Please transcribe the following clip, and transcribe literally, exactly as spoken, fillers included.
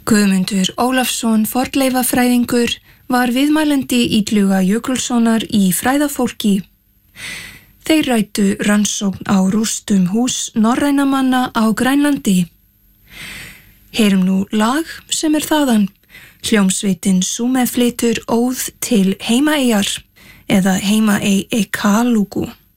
Guðmundur Ólafsson fornleifafræðingur var viðmælandi Illuga Jökulssonar í fræðafólki. Þeir ræddu rannsókn á rústum hús norrænamanna á Grænlandi. Heyrum nú lag sem er þaðan. Hljómsveitin Sume flytur óð til Heimaeyjar eða Heimaey Ekalugu.